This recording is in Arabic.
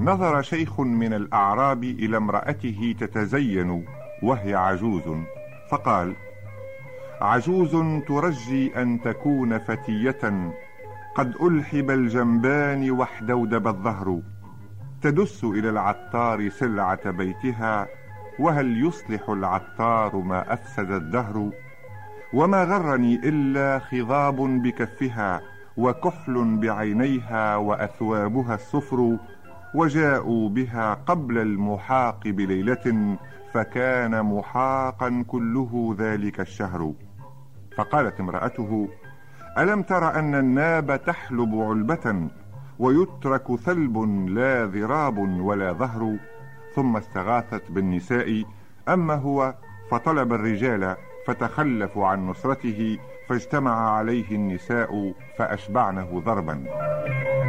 نظر شيخ من الأعراب إلى امرأته تتزين وهي عجوز، فقال: عجوز ترجي أن تكون فتية، قد ألحب الجنبان واحدودب الظهر، تدس إلى العطار سلعة بيتها، وهل يصلح العطار ما أفسد الدهر؟ وما غرني إلا خضاب بكفها، وكحل بعينيها، وأثوابها الصفر، وجاءوا بها قبل المحاق بليلة، فكان محاقا كله ذلك الشهر. فقالت امرأته: ألم تر أن الناب تحلب علبة، ويترك ثلب لا ذراب ولا ظهر؟ ثم استغاثت بالنساء، أما هو فطلب الرجال فتخلفوا عن نصرته، فاجتمع عليه النساء فأشبعنه ضربا.